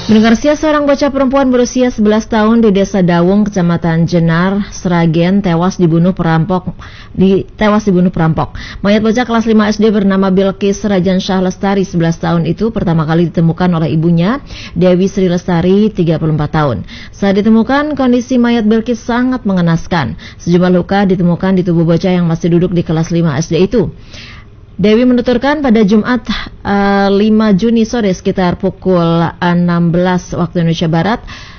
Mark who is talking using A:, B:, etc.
A: Mendengar seorang bocah perempuan berusia 11 tahun di Desa Dawung, Kecamatan Jenar, Sragen, tewas dibunuh perampok. Mayat bocah kelas 5 SD bernama Bilqis Rajan Syah Lestari 11 tahun itu pertama kali ditemukan oleh ibunya, Dewi Sri Lestari 34 tahun. Saat ditemukan, kondisi mayat Bilqis sangat mengenaskan. Sejumlah luka ditemukan di tubuh bocah yang masih duduk di kelas 5 SD itu. Dewi menuturkan pada Jumat 5 Juni sore sekitar pukul 16 waktu Indonesia Barat,